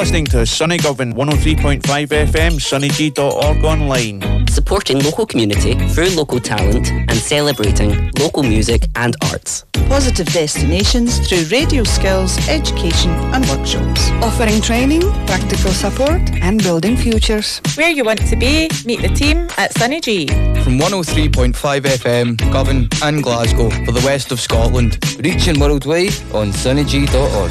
listening to Sunny Govan 103.5 FM, sunnyg.org online. Supporting local community through local talent and celebrating local music and arts. Positive destinations through radio skills, education and workshops. Offering training, practical support and building futures. Where you want to be, meet the team at Sunny G. From 103.5 FM, Govan and Glasgow for the west of Scotland. Reaching worldwide on sunnyg.org.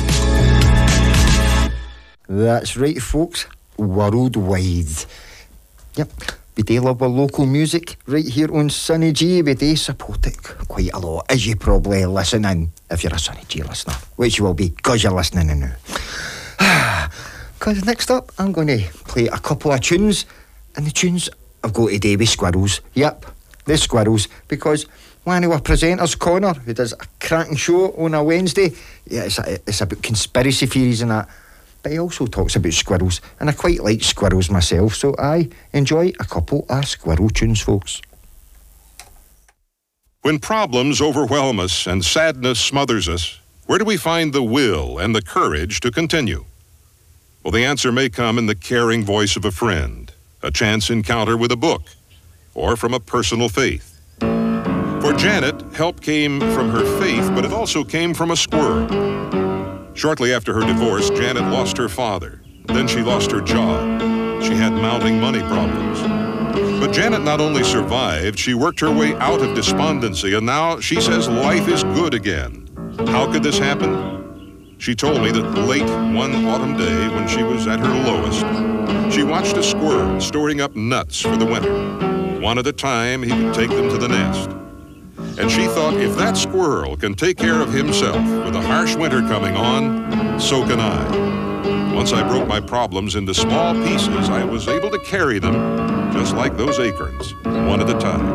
That's right, folks. Worldwide. Yep. We do love our local music right here on Sunny G. We do support it quite a lot, as you probably listen in, if you're a Sunny G listener, which you will be, because you're listening in now. Because next up, I'm going to play a couple of tunes, and the tunes I've got today with Squirrels. Yep, the Squirrels, because one of our presenters, Connor, who does a cracking show on a Wednesday, yeah, it's about conspiracy theories and that, but he also talks about squirrels, and I quite like squirrels myself, so I enjoy a couple of squirrel tunes, folks. When problems overwhelm us and sadness smothers us, where do we find the will and the courage to continue? Well, the answer may come in the caring voice of a friend, a chance encounter with a book, or from a personal faith. For Janet, help came from her faith, but it also came from a squirrel. Shortly after her divorce, Janet lost her father. Then she lost her job. She had mounting money problems. But Janet not only survived, she worked her way out of despondency, and now she says life is good again. How could this happen? She told me that late one autumn day, when she was at her lowest, she watched a squirrel storing up nuts for the winter. One at a time, he would take them to the nest. And she thought, if that squirrel can take care of himself with a harsh winter coming on, so can I. Once I broke my problems into small pieces, I was able to carry them just like those acorns, one at a time.